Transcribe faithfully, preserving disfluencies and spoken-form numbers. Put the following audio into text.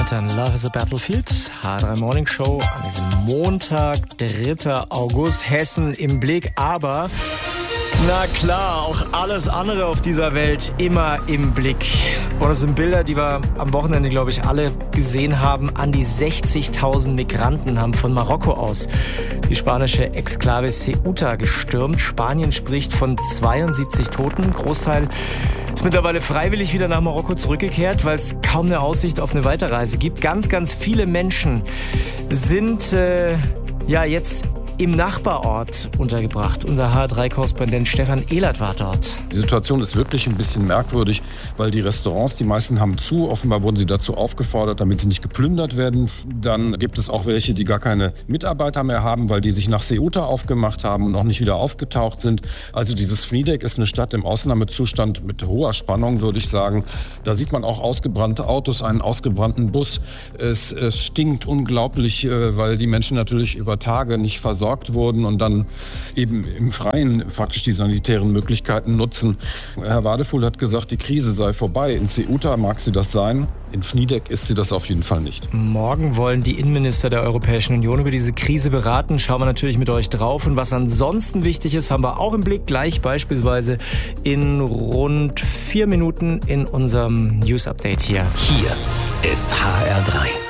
hört dann Love is a Battlefield, H drei Morning Show an diesem Montag, dritter August, Hessen im Blick, aber na klar, auch alles andere auf dieser Welt immer im Blick. Und das sind Bilder, die wir am Wochenende, glaube ich, alle gesehen haben. An die sechzigtausend Migranten haben von Marokko aus die spanische Exklave Ceuta gestürmt. Spanien spricht von zweiundsiebzig Toten. Großteil ist mittlerweile freiwillig wieder nach Marokko zurückgekehrt, weil es kaum eine Aussicht auf eine Weiterreise gibt. Ganz, ganz viele Menschen sind äh, ja jetzt im Nachbarort untergebracht. Unser H drei Korrespondent Stefan Ehlert war dort. Die Situation ist wirklich ein bisschen merkwürdig, weil die Restaurants, die meisten haben zu. Offenbar wurden sie dazu aufgefordert, damit sie nicht geplündert werden. Dann gibt es auch welche, die gar keine Mitarbeiter mehr haben, weil die sich nach Ceuta aufgemacht haben und noch nicht wieder aufgetaucht sind. Also dieses Fnideq ist eine Stadt im Ausnahmezustand mit hoher Spannung, würde ich sagen. Da sieht man auch ausgebrannte Autos, einen ausgebrannten Bus. Es, es stinkt unglaublich, weil die Menschen natürlich über Tage nicht versorgt wurden und dann eben im Freien faktisch die sanitären Möglichkeiten nutzen. Herr Wadefuhl hat gesagt, die Krise sei vorbei. In Ceuta mag sie das sein. In Fnideq ist sie das auf jeden Fall nicht. Morgen wollen die Innenminister der Europäischen Union über diese Krise beraten. Schauen wir natürlich mit euch drauf. Und was ansonsten wichtig ist, haben wir auch im Blick. Gleich beispielsweise in rund vier Minuten in unserem News-Update hier. Hier ist H R drei.